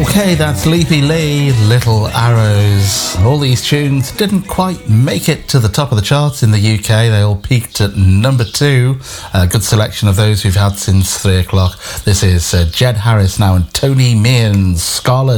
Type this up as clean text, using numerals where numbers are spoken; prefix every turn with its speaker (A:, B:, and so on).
A: Okay, that's Leafy Lee, Little Arrows. All these tunes didn't quite make it to the top of the charts in the UK. They all peaked at number 2. A good selection of those we've had since 3 o'clock. This is Jed Harris now and Tony Meehan's Scarlet